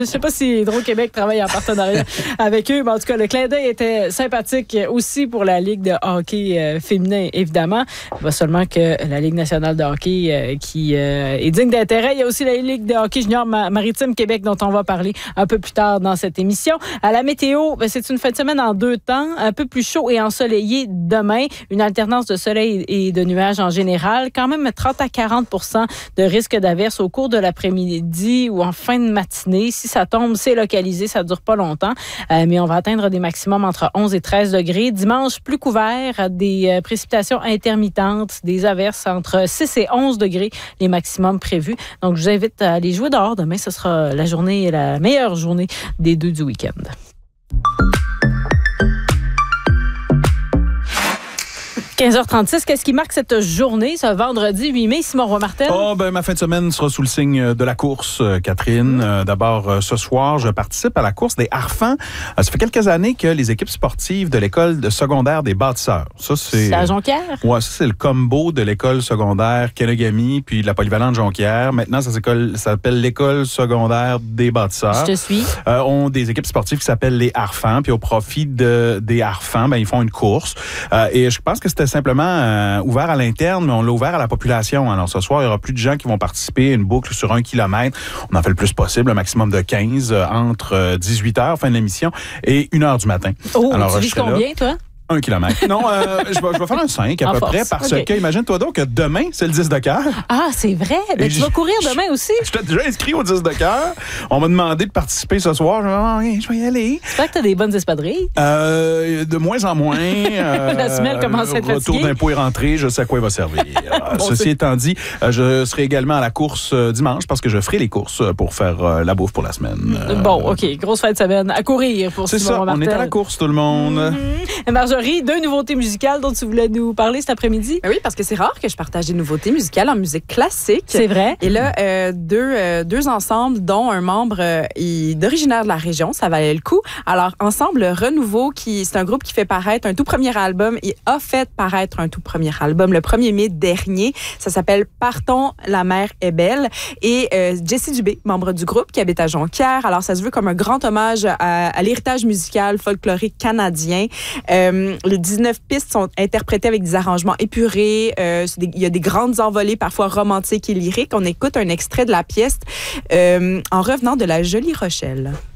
Je ne sais pas si Hydro-Québec travaille en partenariat avec eux, mais en tout cas, le clin d'œil était sympathique aussi pour la Ligue de hockey féminin, évidemment. Pas seulement que la Ligue nationale de hockey qui est digne d'intérêt, il y a aussi la Ligue de hockey junior maritime Québec dont on va parler un peu plus tard dans cette émission. À la météo, c'est une fin de semaine en deux temps, un peu plus chaud et ensoleillé demain, une alternance de soleil et de nuages en général, quand même 30 à 40 % de risque d'averse au cours de l'après-midi ou en fin de matinée. Si ça tombe, c'est localisé, ça ne dure pas longtemps, mais on va atteindre des maximums entre 11 et 13 degrés. Dimanche, plus couvert, des précipitations intermittentes, des averses entre 6 et 11 degrés, les maximums prévus. Donc, je vous invite à aller jouer dehors. Demain, ce sera la meilleure journée des deux du week-end. 15h36, qu'est-ce qui marque cette journée, ce vendredi 8 mai, Simon Roy-Martel? Ma fin de semaine sera sous le signe de la course, Catherine. D'abord, ce soir, je participe à la course des harfans. Ça fait quelques années que les équipes sportives de l'école de secondaire des bâtisseurs. Ça, c'est à Jonquière? Ouais, ça, c'est le combo de l'école secondaire Kenegami puis de la polyvalente Jonquière. Maintenant, ça s'appelle l'école secondaire des bâtisseurs. Je te suis. Ont des équipes sportives qui s'appellent les harfans. Puis au profit des harfans, ils font une course. Et je pense que c'était simplement ouvert à l'interne, mais on l'a ouvert à la population. Alors, ce soir, il y aura plus de gens qui vont participer. Une boucle sur 1 kilomètre. On en fait le plus possible, un maximum de 15 entre 18h, fin de l'émission, et 1h du matin. Oh, alors, tu vises combien, toi? 1 kilomètre. Non, je vais faire un 5 à peu près, parce que, imagine-toi donc que demain, c'est le 10 de cœur. Ah, c'est vrai. Ben, tu vas courir demain aussi. Je t'ai déjà inscrit au 10 de cœur. On m'a demandé de participer ce soir. Je vais y aller. J'espère que tu as des bonnes espadrilles. De moins en moins. La semelle commence à être fatiguée. Retour d'impôt est rentré, je sais à quoi il va servir. Ceci étant dit, je serai également à la course dimanche, parce que je ferai les courses pour faire la bouffe pour la semaine. Bon, OK. Grosse fin de semaine. À courir pour Simon Roy-Martel. C'est ça, on est à la course, tout le monde. Marjorie, 2 nouveautés musicales dont tu voulais nous parler cet après-midi. Oui, parce que c'est rare que je partage des nouveautés musicales en musique classique. C'est vrai. Et là, deux ensembles, dont un membre d'originaire de la région, ça valait le coup. Alors, Ensemble Renouveau, c'est un groupe qui fait paraître un tout premier album et a fait paraître un tout premier album le 1er mai dernier. Ça s'appelle Partons, la mer est belle. Et Jessie Dubé, membre du groupe, qui habite à Jonquière. Alors, ça se veut comme un grand hommage à l'héritage musical folklorique canadien. Les 19 pistes sont interprétées avec des arrangements épurés. Il y a des grandes envolées, parfois romantiques et lyriques. On écoute un extrait de la pièce en revenant de la Jolie Rochelle.